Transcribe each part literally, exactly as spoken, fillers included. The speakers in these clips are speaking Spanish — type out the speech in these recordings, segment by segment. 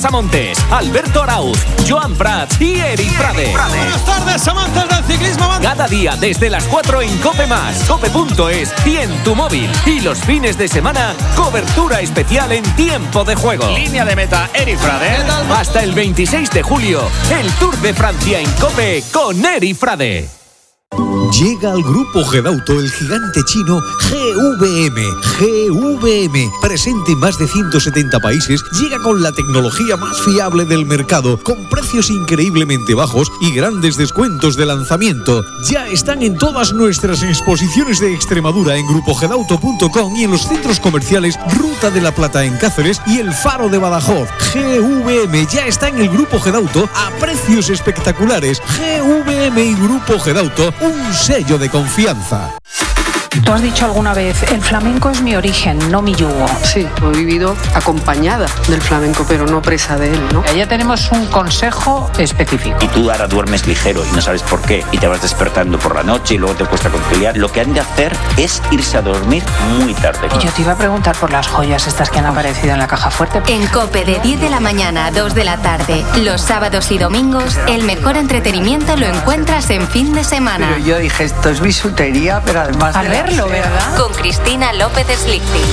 Montes, Alberto Arauz, Joan Prats y Eric Frade. Buenas tardes, amantes del ciclismo. Cada día desde las cuatro en Cope Más, cope punto es y en tu móvil. Y los fines de semana, cobertura especial en tiempo de juego. Línea de meta, Eric Frade. Hasta el veintiséis de julio, el Tour de Francia en Cope con Eric Frade. Llega al grupo Gedauto el gigante chino G V M. G V M, presente en más de ciento setenta países, llega con la tecnología más fiable del mercado, con precios increíblemente bajos y grandes descuentos de lanzamiento. Ya están en todas nuestras exposiciones de Extremadura en grupo gedauto punto com y en los centros comerciales Ruta de la Plata en Cáceres y El Faro de Badajoz. G V M ya está en el grupo Gedauto a precios espectaculares. G V M y grupo Gedauto, un sello de confianza. Tú has dicho alguna vez, el flamenco es mi origen, no mi yugo. Sí, he vivido acompañada del flamenco, pero no presa de él, ¿no? Ya tenemos un consejo específico. Y tú ahora duermes ligero y no sabes por qué, y te vas despertando por la noche y luego te cuesta conciliar. Lo que han de hacer es irse a dormir muy tarde. Y yo te iba a preguntar por las joyas estas que han aparecido en la caja fuerte. En COPE, de diez de la mañana a dos de la tarde, los sábados y domingos, el mejor entretenimiento lo encuentras en fin de semana. Pero yo dije, esto es bisutería, pero además... A verlo, ¿verdad? Con Cristina López Slichting.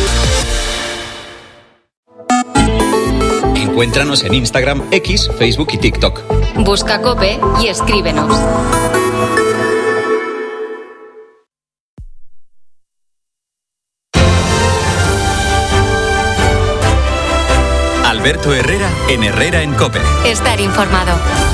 Encuéntranos en Instagram, X, Facebook y TikTok. Busca COPE y escríbenos. Alberto Herrera en Herrera en COPE. Estar informado.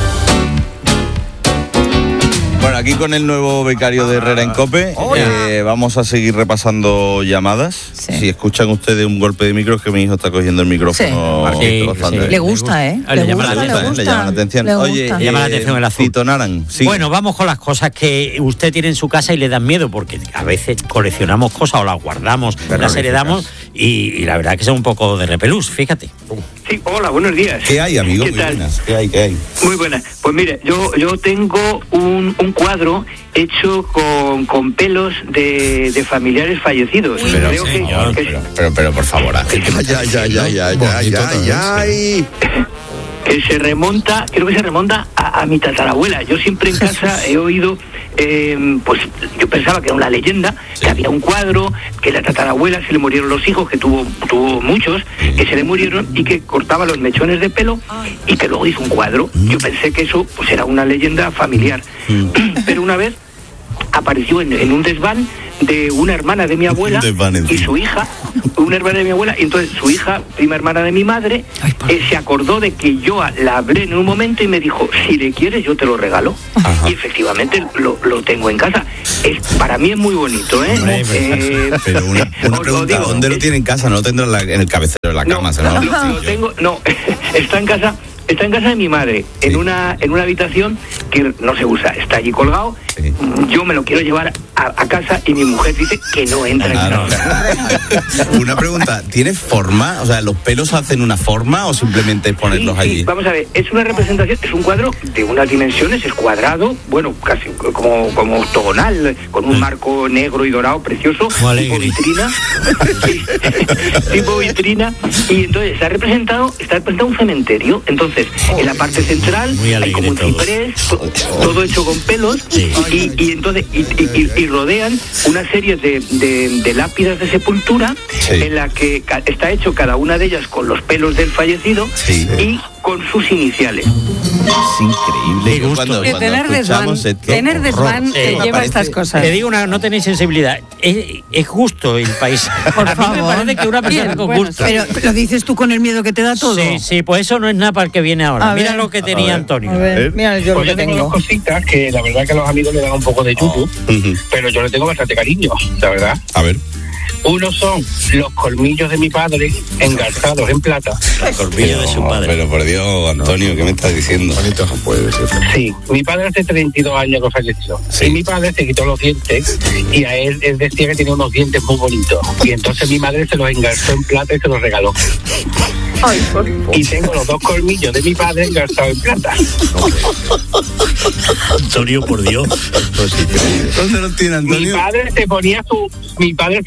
Bueno, aquí con el nuevo becario de Herrera en COPE, eh, vamos a seguir repasando llamadas. Sí. Si escuchan ustedes un golpe de micro, es que mi hijo está cogiendo el micrófono. Sí. Sí, bastante. Sí. Le gusta, ¿eh? Le, le, llama, gusta, la atención, le, gusta. le llama la atención. Le Oye, gusta. Le llama la atención el azul. Tito Naran, sí. Bueno, vamos con las cosas que usted tiene en su casa y le dan miedo, porque a veces coleccionamos cosas o las guardamos, Pero las heredamos y, y la verdad que son un poco de repelús, fíjate. Sí, hola, buenos días. ¿Qué hay, amigo? ¿Qué Muy tal? buenas. ¿Qué hay, qué hay? Muy buenas. Pues mire, yo yo tengo un, un cuadro hecho con, con pelos de, de familiares fallecidos. Pero, Creo señor, que, pero, pero, pero, por favor, Ángel. Ya, ya, ya, ya, ya, ya, ya. Que se remonta, creo que se remonta a, a mi tatarabuela. Yo siempre en casa he oído, eh, pues yo pensaba que era una leyenda, sí. que había un cuadro, que la tatarabuela se le murieron los hijos, que tuvo tuvo muchos, que se le murieron y que cortaba los mechones de pelo y que luego hizo un cuadro. Yo pensé que eso pues era una leyenda familiar. Pero una vez apareció en, en un desván de una hermana de mi abuela y su hija, una hermana de mi abuela, y entonces su hija, prima hermana de mi madre, eh, se acordó de que yo la hablé en un momento y me dijo, si le quieres yo te lo regalo. Ajá. Y efectivamente lo, lo tengo en casa. Es, para mí es muy bonito, ¿eh? Hombre, eh pero una, una pregunta, digo, ¿dónde lo tiene en casa? ¿No lo tendrá en, la, en el cabecero de la cama? No, no, lo tengo, no, está en casa. Está en casa de mi madre, sí. en una en una habitación que no se usa, está allí colgado. Sí. Yo me lo quiero llevar a, a casa y mi mujer dice que no entra ah, en casa. No. Una pregunta, ¿tiene forma? O sea, ¿los pelos hacen una forma o simplemente es ponerlos sí, sí. allí? Vamos a ver, es una representación, es un cuadro de unas dimensiones, es cuadrado, bueno, casi como, como octogonal, con un marco negro y dorado precioso, tipo vitrina, tipo vitrina, y entonces está representado, está representado un cementerio, entonces en la parte central hay como un ciprés, todo, todo hecho con pelos, sí. y, y entonces y, y, y rodean una serie de, de, de lápidas de sepultura, sí. en la que está hecho cada una de ellas con los pelos del fallecido, sí. y con sus iniciales. Es increíble. Qué gusto. Cuando, cuando tener desván, tener desván te lleva parece, estas cosas. Te digo una, no tenéis sensibilidad. Es, es justo el país. Por a favor. mí me parece que una persona Bien, con bueno, gusto. Pero lo dices tú con el miedo que te da todo. Sí, sí, pues eso no es nada para el que viene ahora. A mira ver, lo que tenía ver, Antonio. A ver, mira yo pues lo que yo tengo. tengo. Unas cositas que la verdad que a los amigos le dan un poco de chupu, oh. uh-huh. pero yo le tengo bastante cariño, la verdad. A ver. Uno son los colmillos de mi padre engarzados en plata. Los colmillos de su padre. Pero por Dios, Antonio, no, ¿qué me estás diciendo? Bonito no puede ser. Sí, mi padre hace treinta y dos años que falleció. Sí. Y mi padre se quitó los dientes y a él, él decía que tenía unos dientes muy bonitos. Y entonces mi madre se los engarzó en plata y se los regaló. Ay, por favor. Y tengo los dos colmillos de mi padre engarzados en plata. Antonio, por Dios. ¿Dónde los tiene Antonio? Mi padre se ponía su, mi padre se ponía su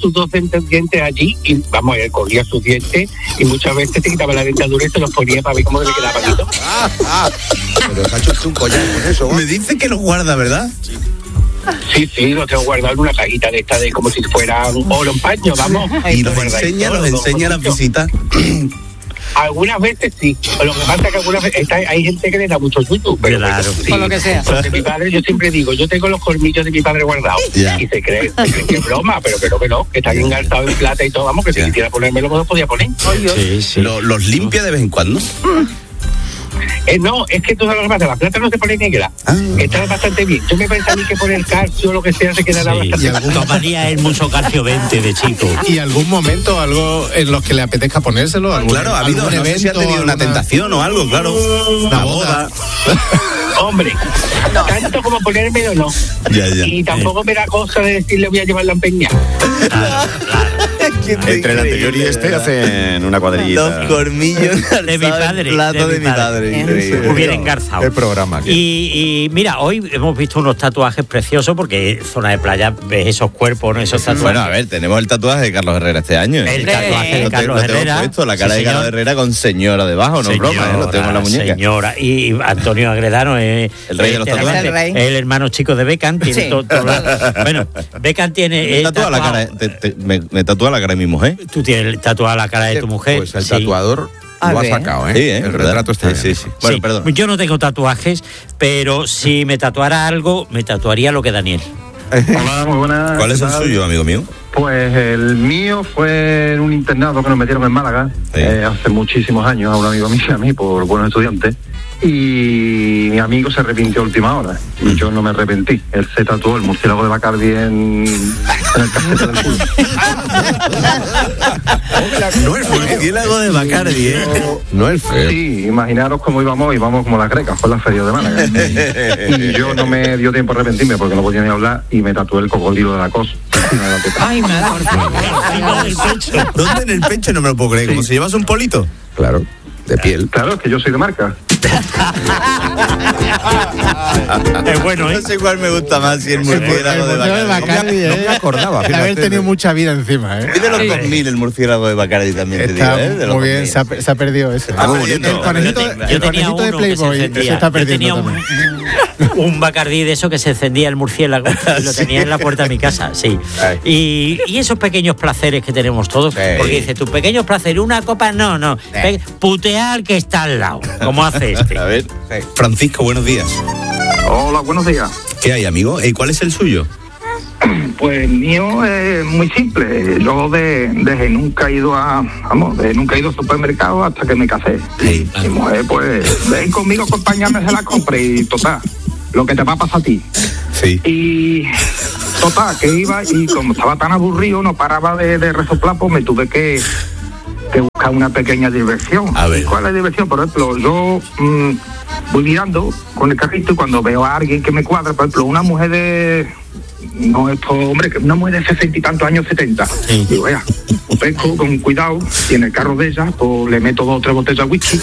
sus dos dientes allí y, vamos, él cogía sus dientes y muchas veces se quitaba la dentadura y se los ponía para ver cómo le quedaba bonito. Ah, ah. Pero se ha hecho un collar con eso. Me dice que los guarda, ¿verdad? Sí, sí, los tengo guardado en una cajita de esta de como si fuera un oro en paño, vamos. Y los enseña, los enseña a las visitas. Algunas veces sí, lo que pasa es que algunas veces está, hay gente que le da mucho susto, pero claro, sí. Con lo que sea. Porque mi padre, yo siempre digo, yo tengo los colmillos de mi padre guardados. Yeah. Y se cree, se cree que es broma, pero que no, que no, que están engarzados en plata y todo, vamos, que yeah. si quisiera ponérmelo, no los podía poner. Sí, sí. ¿Los, los limpia de vez en cuando? Eh, no, es que todo lo que pasa, la plata no se pone negra. Ah. Está bastante bien. Yo me pensaba a mí que poner calcio o lo que sea se quedará sí, bastante. Y algún tomaría el mucho calcio veinte de chico. ¿Y algún momento, algo en los que le apetezca ponérselo? ¿Algún, claro, ha habido, no sé si ha tenido una tentación o algo, claro. Una boda. Hombre, no. Tanto como ponérmelo no. Ya, ya. Y tampoco me da cosa de decirle voy a llevarlo a empeñar. Claro, claro. Entre el anterior y este hacen una cuadrillita. Dos cormillos de mi padre. Plato de, de mi padre. padre. Muy bien engarzado. El programa. Y, y mira, hoy hemos visto unos tatuajes preciosos porque zona de playa ves esos cuerpos, ¿no? Esos tatuajes. Bueno, a ver, tenemos el tatuaje de Carlos Herrera este año. El tatuaje de lo Carlos te, lo Herrera. Puesto, la cara sí, de Carlos Herrera con señora debajo, no señora, broma, ¿eh? Lo tengo en la muñeca. Señora. Y Antonio Agredano es el rey de los tatuajes. El, rey. el hermano chico de Beckham. Tiene sí. todo, todo la, bueno, Beckham tiene. Me tatúa, la cara, te, te, me, me tatúa la cara de mi mujer. Tú tienes tatuada la cara de tu mujer. Pues el sí. tatuador A lo ver. ha sacado, ¿eh? Sí, ¿eh? El retrato está sí, bien. sí, sí. Bueno, sí. perdón. Yo no tengo tatuajes, pero si me tatuara algo, me tatuaría lo que Daniel. Hola, muy buenas. ¿Cuál es el suyo, amigo mío? Pues el mío fue en un internado que nos metieron en Málaga sí. eh, hace muchísimos años, a un amigo mío y a mí, por buenos estudiantes. Y mi amigo se arrepintió a última hora. Y yo no me arrepentí. Él se tatuó el murciélago de Bacardi en, en el casete del culo. No el murciélago de Bacardi, ¿eh? No el feo. Sí, imaginaros cómo íbamos, íbamos como las grecas, por la feria de Málaga. Y yo no me dio tiempo a arrepentirme porque no podía ni hablar y me tatué el cocodrilo de la cosa. Ay, madre. ¿Dónde en el pecho? No me lo puedo creer. Sí. ¿Como si llevas un polito? Claro, de piel. Claro, es que yo soy de marca. Es bueno, ¿eh? No sé cuál me gusta más, si el murciélago de Bacardi. de Bacardi, no, me, no me acordaba. De haber tenido mucha vida encima, ¿eh? Y de los dos mil el murciélago de Bacardi también está te digo, ¿eh? De muy bien, se ha, se ha perdido eso. Ah, muy bonito. El conejito, yo, te, el yo tenía conejito de uno Playboy que se, se está perdiendo también. Un, un Bacardi de eso que se encendía el murciélago y lo tenía en la puerta de mi casa, sí. Y, y esos pequeños placeres que tenemos todos, sí. Porque dice, tus pequeños placeres, una copa, no, no. Sí. Putear que está al lado, como hace este. A ver, Francisco, buenos días. Hola, buenos días. ¿Qué hay, amigo? ¿Y cuál es el suyo? Pues el mío es muy simple. Yo de, desde nunca he ido a, vamos, de nunca he ido al supermercado hasta que me casé. Sí. Mi mujer, pues, ven conmigo, acompáñame, se la compre y total, lo que te va a pasar a ti. Sí. Y total, que iba y como estaba tan aburrido, no paraba de, de resoplar, pues me tuve que, que buscar una pequeña diversión. A ver. ¿Cuál es la diversión? Por ejemplo, yo mmm, voy mirando con el carrito y cuando veo a alguien que me cuadra, por ejemplo, una mujer de... No, esto, hombre, que una mujer de sesenta y tantos años, setenta. Sí. Digo, vea, pesco con cuidado y en el carro de ella, pues le meto dos o tres botellas de whisky.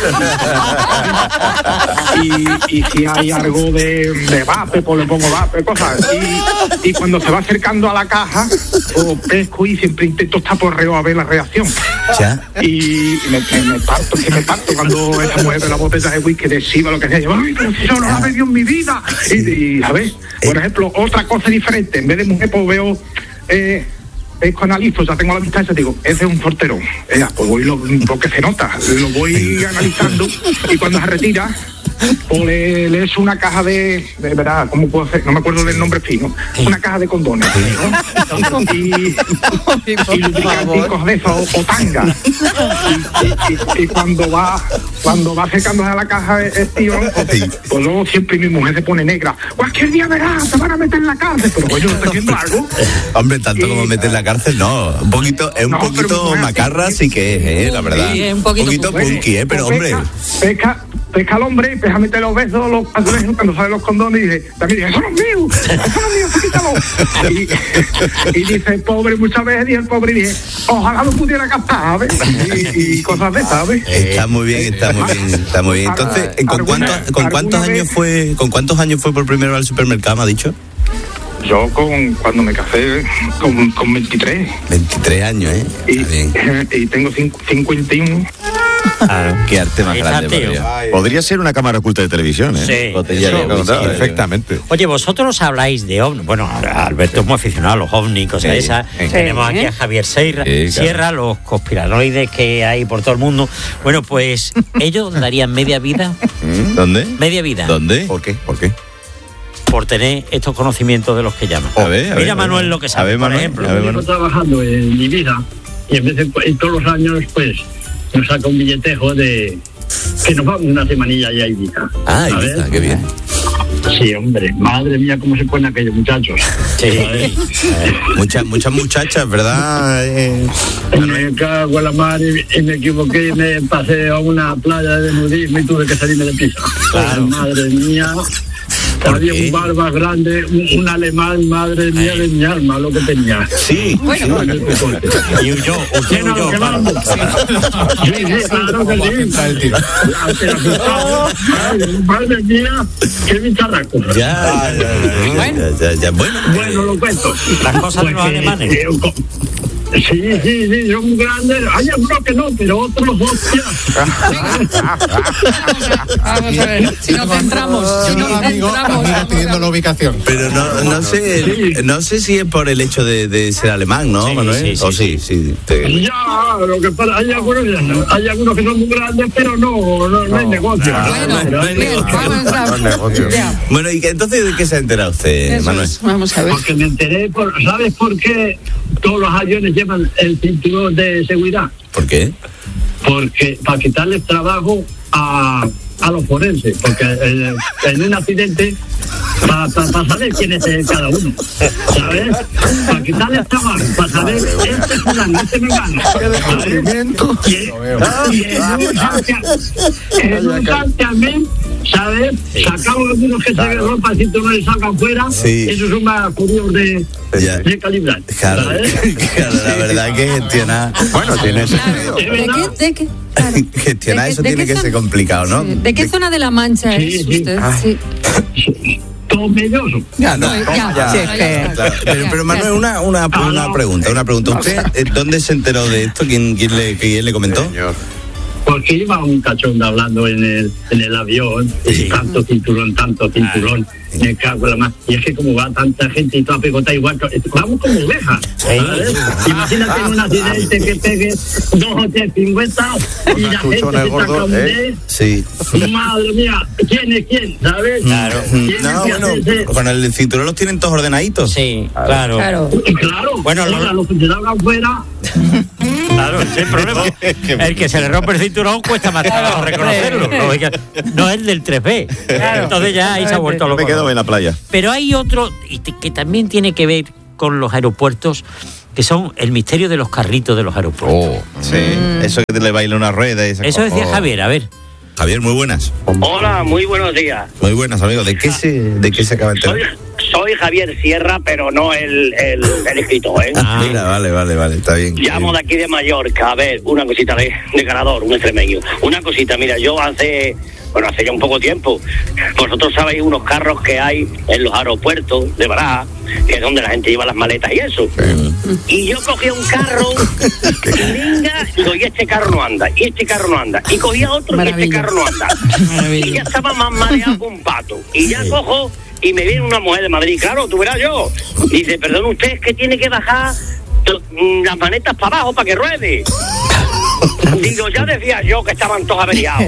y, y si hay algo de, de vape, pues le pongo vape, cosas. Y, y cuando se va acercando a la caja, pues pesco y siempre intento estar por reo a ver la reacción. ¿Ya? Y me, me, me parto, que me parto cuando esa mujer ve la botella de whisky de Shiva, lo que sea. Yo, ay, pero si yo no la he bebido en mi vida. Y, y a ver, por ejemplo, otra cosa diferente, en vez de mujer, pues veo, eh, pesco, analizo, ya tengo la vista esa, digo, ese es un fortero. Eh, pues voy lo, porque se nota, lo voy analizando y cuando se retira, pues le, le echo una caja de, de verdad, ¿cómo puedo hacer? No me acuerdo del nombre fino, una caja de condones, ¿no? Y, y lubricanticos de esos, o tanga. Y, y, y cuando va, cuando va acercándose a la caja el tío, pues, pues luego siempre mi mujer se pone negra. Cualquier día verás, te van a meter en la cárcel, pero pues yo estoy haciendo algo. Hombre, tanto y, como meter en la cárcel, no. Un poquito, es un no, poquito macarra, sí que es, eh, la verdad. Sí, un poquito, un poquito punky, eh, pero hombre. Pesca, pesca al hombre, deja meter los besos, los azulejos, cuando salen los condones, y dice, también dice, eso no es mío, eso no es mío, quítalo. Y, y dice el pobre muchas veces, y el pobre dice, ojalá lo pudiera captar, ¿sabes? Y, y cosas de, ¿sabes? Está muy bien, está muy bien, está muy bien. Entonces, ¿con cuántos, con cuántos años fue, con cuántos años fue por primera vez al supermercado, me ha dicho? yo con cuando me casé con, con veintitrés. veintitrés años, ¿eh? Y, y tengo cincuenta y uno. Claro. Qué arte más grande. Podría ser una cámara oculta de televisión, ¿eh? Sí, Botella eso, de contado, sí. perfectamente. Oye, vosotros habláis de ovnis. Bueno, Alberto es muy aficionado a los ovnis, cosas Sí, esas. sí. Tenemos aquí a Javier Sierra, Sí, claro. Sierra, los conspiranoides que hay por todo el mundo. Bueno, pues ellos darían media vida. ¿Dónde? Media vida. ¿Dónde? ¿Por qué? ¿Por qué? Por tener estos conocimientos de los que llaman. A ver, a ver, Mira a ver. Manuel lo que sabe, A ver, por Manuel, ejemplo. a ver, Yo Manuel. llevo trabajando en mi vida y en vez de y todos los años pues nos saca un billetejo de que nos vamos una semanilla ya a Ibiza. Ah, ¿sabes? Ibiza, qué bien. Sí, hombre, madre mía, cómo se ponen aquellos muchachos. Sí. Muchas, muchas muchachas, ¿verdad? Eh, Me cago en la mar y, y me equivoqué y me pasé a una playa de nudismo y tuve que salirme de pista. Claro. Madre mía. Había un bar más grande, un, un alemán, madre mía de mi alma, lo que tenía. Sí. Bueno, y huyó, usted no, huyó. que vamos. Sí, sí, claro que sí. Ay, madre mía, qué bicharraco. Ya, ya, ya, Bueno. ya, ya, ya, bueno. Bueno, lo cuento. Las cosas de los Pues que, alemanes. eh, co- Sí, sí, sí, son grandes. Hay algunos que no, pero otros, hostia. Vamos a ver, si nos centramos, si Yo nos tengo amigos centramos. amigas pidiendo la ubicación. Pero no, no sé, no sé si es por el hecho de, de ser alemán, ¿no, Sí, Manuel? sí, sí, o sí, sí. te- Ya, lo que pasa, hay algunos, hay algunos que son muy grandes, pero no, no, no hay negocio. Bueno, no hay bien, negocio. vamos a Ya, Bueno, ¿y que, entonces de qué se ha enterado usted, eso Manuel? es, vamos a ver. Porque me enteré, por, ¿sabes por qué todos los aviones llevan el cinturón de seguridad? ¿Por qué? Porque para quitarles trabajo a, a los forenses, porque eh, en un accidente, para pa, pa saber quién es eh, cada uno, ¿sabes? Para quitarles trabajo, para saber, este es fulano, este me gana, ¿sabes? Y, y en un santia- en un santiamén, ¿sabes? Sacamos algunos que se ven ropa, si tú no les sacan fuera, Sí. esos son más curiosos de, Ya. de calibrar, Claro, ¿sabes? claro, la verdad que gestionar, Bueno, tiene sentido. ¿Es ¿De verdad? qué, de qué, claro. gestionar ¿De qué- eso de tiene qué que zona- ser complicado, ¿no? Sí. ¿De qué zona de la Mancha Sí, es sí. usted? Ah. Sí. Todo melloso. Ya, no. No, ya, ya. sí, es que- Claro, pero, pero Manuel, una, una, una pregunta, una pregunta. ¿Usted eh, dónde se enteró de esto? ¿Quién, quién, le, quién le comentó? Señor. Porque iba un cachondo hablando en el, en el avión, y tanto cinturón, tanto cinturón, me cago en la más. Y es que como va tanta gente y toda pegotada igual, que- vamos como ovejas, ¿sabes? Imagínate en un accidente que pegue dos o tres cincuenta y la gente chuchones se gordos, saca un ¿eh? de... Sí. Madre mía, ¿quién es quién? ¿Sabes? Claro. ¿Quién No, es que bueno, hace ese- con el cinturón los tienen todos ordenaditos. Sí, claro. Claro. Claro, Bueno, ahora lo- los que se salgan fuera, Claro, ese es el problema. El que se le rompe el cinturón cuesta más trabajo reconocerlo. No, Oiga, no es del tres B. Entonces ya ahí se ha vuelto Me loco. quedo en la playa. Pero hay otro y te- que también tiene que ver con los aeropuertos, que son el misterio de los carritos de los aeropuertos. Sí, eso que te le baila una rueda y esas Eso cosas. decía Javier, a ver. Javier, muy buenas. Hola, muy buenos días. Muy buenas, amigo. ¿De qué se, de qué se acaba de Soy, enterar? soy Javier Sierra, pero no el, el, el escritor, ¿eh? Ah, mira, vale, vale, vale, está bien. Llamo de aquí de Mallorca, a ver, una cosita de, de ganador, un extremeño. Una cosita, mira, yo hace, bueno, hace ya un poco tiempo, vosotros sabéis unos carros que hay en los aeropuertos de Baraja, que es donde la gente lleva las maletas y eso. Y yo cogía un carro, y venga, digo, y este carro no anda, y este carro no anda. Y cogía otro, y este carro no anda. Y ya estaba más mareado que un pato. Y ya cojo, y me viene una mujer de Madrid, claro, tú verás yo. Dice, perdón, usted es que tiene que bajar to- las manetas para abajo para que ruede. Digo, ya decía yo que estaban todos averiados.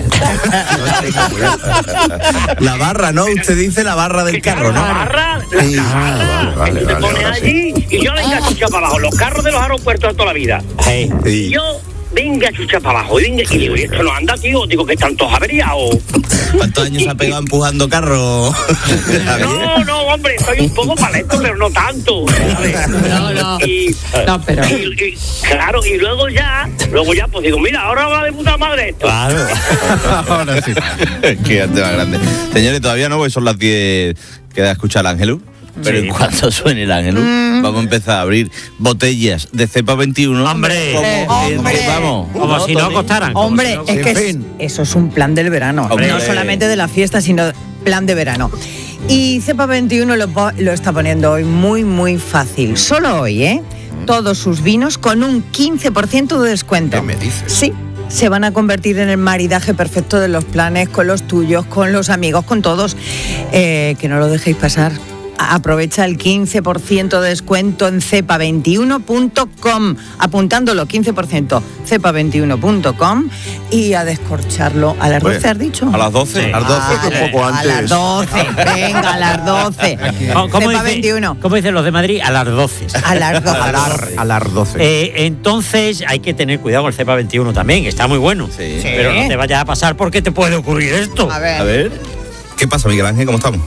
La barra, ¿no? Usted dice la barra del carro, ¿no? La barra, la, Sí. la barra, Vale, que te vale, pones ahora sí. allí y yo venga a chuchar para abajo. Los carros de los aeropuertos de toda la vida. Sí. Y yo venga a chuchar para abajo. Y, venga, y digo, ¿y esto no anda, tío? Digo, que están todos averiados. ¿Cuántos años ha pegado empujando carro? No, no, hombre, soy un poco paleto, pero no tanto. ¿sabes? No, no. Y, No, pero- y- y- claro, y luego ya, luego ya, pues digo, mira, ahora va de puta madre esto. Claro. Ahora sí. Qué arte más grande. Señores, todavía no, porque son las diez. Queda escuchar al Ángelus. Pero en cuanto suene el Ángelus, vamos a empezar a abrir botellas de cepa veintiuno. ¡Hombre! Como, Eh, hombre. Vamos. Como si no costaran. como Hombre, si no- es que En es- fin. eso es un plan del verano. Hombre. No solamente de la fiesta, sino plan de verano. Y Cepa veintiuno lo, lo está poniendo hoy muy, muy fácil. Solo hoy, ¿eh? Todos sus vinos con un quince por ciento de descuento. ¿Qué me dices? Sí. Se van a convertir en el maridaje perfecto de los planes, con los tuyos, con los amigos, con todos. Eh, que no lo dejéis pasar. Aprovecha el quince por ciento de descuento en cepa veintiuno punto com, apuntándolo quince por ciento, cepa veintiuno punto com, y a descorcharlo a las doce, Bueno, ¿has dicho? A las doce. A las doce, Ah, un poco a antes. las doce, venga, a las doce. ¿Cómo, cómo Cepa dice- veintiuno. cómo dicen los de Madrid? A las doce. A las doce. A las, a las doce. Eh, entonces hay que tener cuidado con el cepa veintiuno también, que está muy bueno. Sí. Pero no te vayas a pasar porque te puede ocurrir esto. A ver. A ver. ¿Qué pasa, Miguel Ángel? ¿Cómo estamos?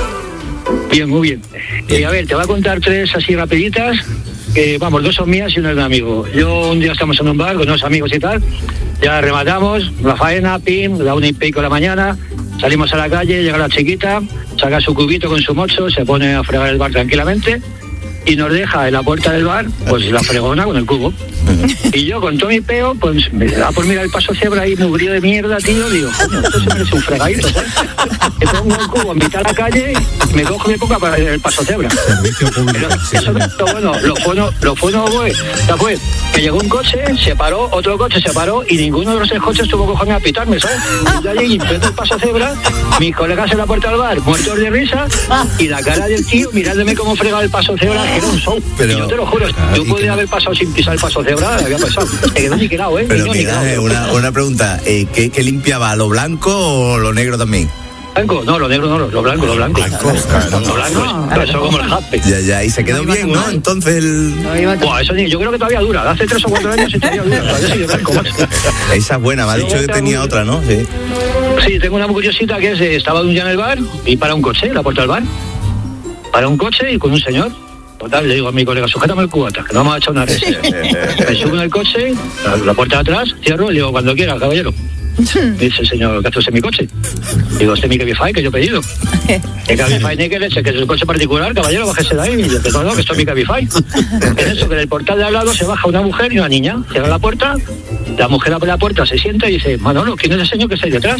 Bien, muy bien. Eh, a ver, te voy a contar tres así rapiditas. Que, vamos, dos son mías y una es de un amigo. Yo un día estamos en un bar con unos amigos y tal. Ya rematamos, la faena, pim, la una y pico de la mañana. Salimos a la calle, llega la chiquita, saca su cubito con su mocho, se pone a fregar el bar tranquilamente y nos deja en la puerta del bar, pues la fregona con el cubo. Y yo con todo mi peo, pues me da por mirar el paso cebra ahí mugrido de mierda, tío, digo, coño, esto se merece un fregadito, ¿sabes? Me pongo el cubo en mitad de la calle, me cojo mi época para el paso cebra. Pero eso no es lo bueno, lo bueno, lo bueno fue, ya fue, que llegó un coche, se paró, otro coche se paró y ninguno de los tres coches tuvo cojones a pitarme, ¿sabes? Yo allí empezó el paso cebra, mis colegas en la puerta del bar, muertos de risa, y la cara del tío mirándome cómo fregaba el paso cebra, que era un show. Pero- y yo te lo juro, Ah, yo ¿y podía qué? haber pasado sin pisar el paso cebra, había pasado. Se quedó niquelado, ¿eh? Pero Quedó Miguel niquelado. Ángel, una, una pregunta. Eh, ¿qué, ¿Qué limpiaba? ¿Lo blanco o lo negro también? Blanco, no, lo negro no, lo blanco, lo blanco. Lo blanco, pero eso como el jape. Ya, ya, y se quedó bien, ¿no? Entonces el... Buah, eso ni- yo creo que todavía dura, hace tres o cuatro años y todavía dura, todavía sigue blanco, macho. Esa es buena, me ha dicho que tenía otra, ¿no? Sí. Sí, tengo una muy curiosita que es, eh, estaba un día en el bar y para un coche, en la puerta del bar. Para un coche y con un señor. Total, le digo a mi colega, sujétame el cubata, que no vamos a echar una res. Me subo en el coche, la, la puerta de atrás, cierro y digo, cuando quiera, caballero. Dice el señor, ¿qué haces en mi coche? Digo, este es mi Cabify que yo he pedido. ¿Qué Cabify ni que leche? Que es el coche particular, caballero, bájese de ahí. Y yo, no, no, que esto es mi Cabify. Es eso, que del portal de al lado se baja una mujer y una niña. Cierra la puerta, la mujer abre la puerta, se sienta y dice, Manolo, ¿quién es el señor que está ahí detrás?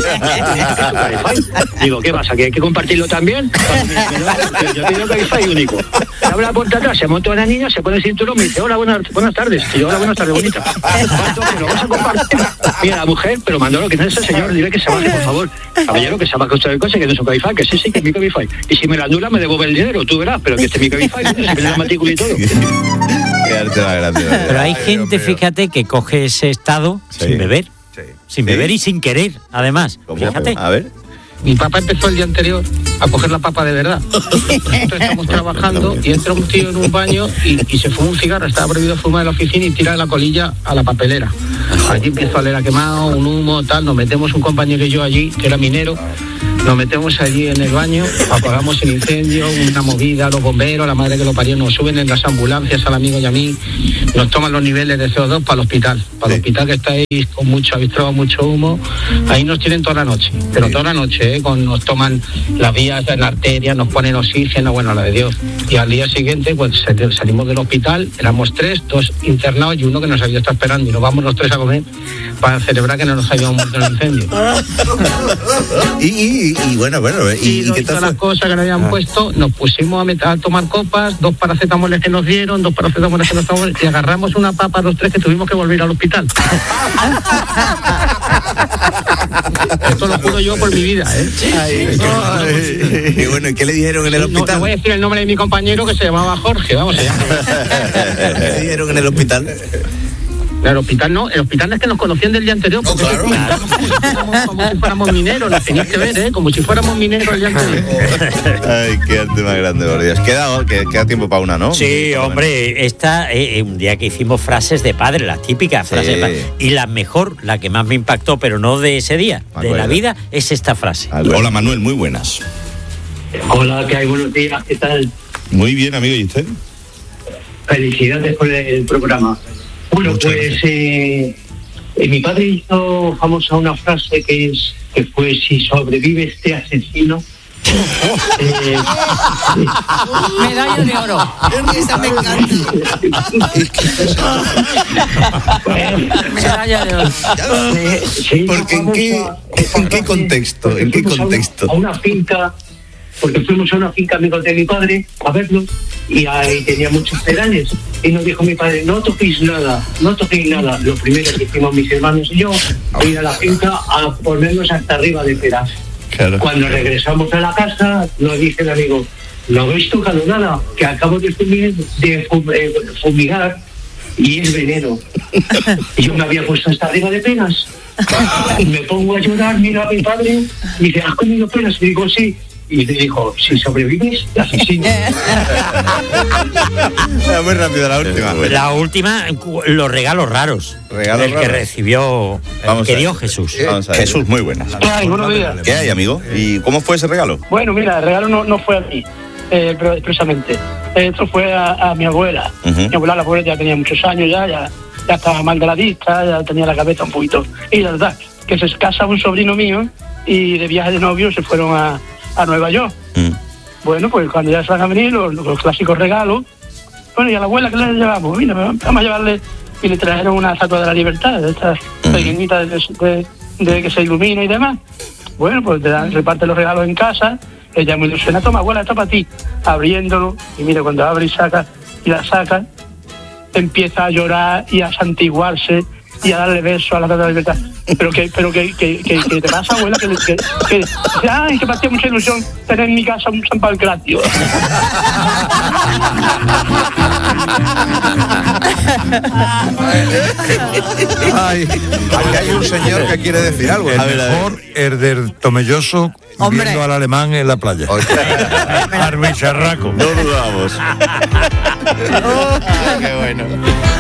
Digo, ¿qué pasa? ¿Que hay que compartirlo también? Yo tengo Cabify único. Se abre la puerta atrás, se monta una niña, se pone el cinturón, me dice, hola, buenas, buenas tardes. Y yo, hola, buenas tardes, bonita. ¿Cuánto que lo vas a compartir? Mira, la mujer, pero Manolo, ¿quién es ese señor? Dile que se baje, por favor. Caballero, que se baje usted del coche, que no es un Cabify, que sí, sí, que es mi Cabify. Y si me la anula, me devuelve el dinero, tú verás, pero que este es mi Cabify, se me da la matrícula y todo. Qué arte más grande. Pero hay gente, fíjate, que coge ese estado sin beber. Sin beber y sin querer, además. Fíjate. A ver. Mi papá empezó el día anterior a coger la papa de verdad. Nosotros estamos trabajando y entra un tío en un baño y, y se fuma un cigarro. Estaba prohibido fumar en la oficina y tira la colilla a la papelera. Allí empiezo a oler a quemado, un humo, tal. Nos metemos un compañero y yo allí, que era minero. Nos metemos allí en el baño, apagamos el incendio, una movida, los bomberos, la madre que lo parió, nos suben en las ambulancias al amigo y a mí, nos toman los niveles de C O dos para el hospital. Para el hospital que está ahí con mucho avistrado, mucho humo. Ahí nos tienen toda la noche, pero toda la noche, ¿eh? Con, nos toman las vías de la arteria, nos ponen oxígeno, bueno, la de Dios. Y al día siguiente, pues salimos del hospital, éramos tres, dos internados y uno que nos había estado esperando. Y nos vamos los tres a comer para celebrar que no nos habíamos muerto en el incendio. Y, y, y bueno, bueno, ¿y, y, y qué todas tal? las cosas que nos habían Ah. puesto, nos pusimos a, meter, a tomar copas, dos paracetamoles que nos dieron, dos paracetamoles que nos tomamos y agarramos una papa los tres que tuvimos que volver al hospital. Esto lo juro yo por mi vida, ¿eh? Ay, ay, y bueno, ¿y qué le dijeron en el No, hospital? no voy a decir el nombre de mi compañero que se llamaba Jorge, vamos allá. ¿Qué le dijeron en el hospital? El hospital no, el hospital es que nos conocían del día anterior, porque claro. como, como si fuéramos mineros, nos tenéis que ver, ¿eh? Como si fuéramos mineros el día anterior. Ay, qué arte más grande, por Dios. Queda, que- queda tiempo para una, ¿no? Sí, hombre, esta, eh, un día que hicimos frases de padre, las típicas Sí. frases de padre. Y la mejor, la que más me impactó, pero no de ese día, de acuerdo. la vida, es esta frase. Hola Manuel, muy buenas. Hola, ¿qué hay? Buenos días, ¿qué tal? Muy bien, amigo, ¿y usted? Felicidades por el programa. Bueno, Muchas pues eh, eh, mi padre hizo famosa una frase que es que fue si sobrevive este asesino. eh, Medalla de oro. Esa me encanta. Medalla de oro. eh, se hizo Porque ¿en qué, famosa esa ¿en qué frase contexto? porque ¿En qué fuimos a una- contexto? A una finca porque fuimos a una finca amigos de mi padre a verlo y ahí tenía muchos perales y nos dijo mi padre, no toquéis nada, no toquéis nada. Lo primero que hicimos mis hermanos y yo, ir a la finca a ponernos hasta arriba de peras. Claro. Cuando regresamos a la casa, nos dice el amigo, no habéis tocado nada, que acabo de fumigar, de fumigar y es veneno. Y yo me había puesto hasta arriba de peras. Y me pongo a llorar, mira a mi padre, y dice, ¿has comido peras? Y digo, sí. Y le dijo, si sobrevives, te asesino. Muy rápido la última. La última, los regalos raros. Regalos el raros. que recibió, Vamos que a dio ver. Jesús. Vamos a ver. Jesús, muy buena. ¿Qué hay? Buenos días. ¿Qué hay, amigo? ¿Y cómo fue ese regalo? Bueno, mira, el regalo no, no fue a mí, eh, pero expresamente. Esto fue a, a mi abuela. Uh-huh. Mi abuela, la abuela ya tenía muchos años ya, ya, ya estaba mal de la vista, ya tenía la cabeza un poquito. Y la verdad, que se casa un sobrino mío y de viaje de novio se fueron a, a Nueva York. Mm. Bueno, pues cuando ya se van a venir los, los clásicos regalos, bueno, y a la abuela que le llevamos, mira, vamos a llevarle, y le trajeron una estatua de la libertad, de estas mm. pequeñitas de, de, de que se ilumina y demás. Bueno, pues te dan, reparte los regalos en casa, ella muy ilusiona, toma abuela, esto para ti, abriéndolo, y mira, cuando abre y saca, y la saca, empieza a llorar y a santiguarse y a darle besos a la estatua de la libertad. Pero que, pero que, que, que, que te pasa, abuela, que, que, que, que ay, que me hacía mucha ilusión tener en mi casa un San Pancratio. Ay, aquí hay un señor que quiere decir algo. El A ver, a ver. mejor es del Tomelloso Hombre. viendo al alemán en la playa. Arbicharraco. No dudamos. Qué bueno.